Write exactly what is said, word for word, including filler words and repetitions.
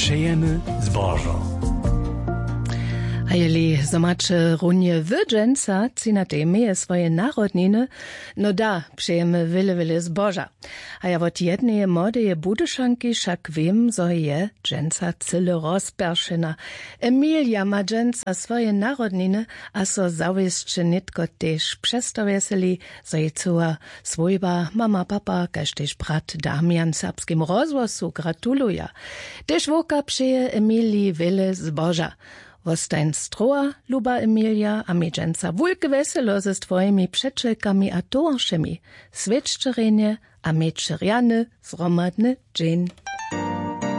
přejemy zbożo. A jeli zomače runje wydżęca, ci na tej meje swoje narodniny, no da, přejemy wile wile zboża. A ja wot jednej młodeje budyszanki však wiem, zo je dżęca cyle rozperšena. Emilia ma dżęca swoje narodniny, a so zawisće nitko tež přesto veseli, zo je cua svojba, mama, papa, kaž tež brat Damian serbskim rozwosu gratuluja. Tež voka přeje Emilii wile zboża. Wostań stroa, luba Emilia, a mi dżęca wulke weselo ze twoimi przeczekami a towarszymi. Sweczczerenie, a mi czeriany, zromadny dżin.